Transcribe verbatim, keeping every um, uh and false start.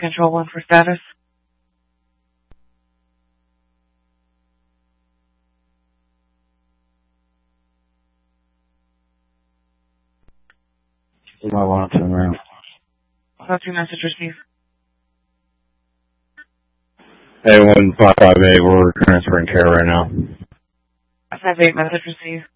Control one for status. You might want to turn around. Call two message received. Hey, one five five eight, we're transferring care right now. five eight message received.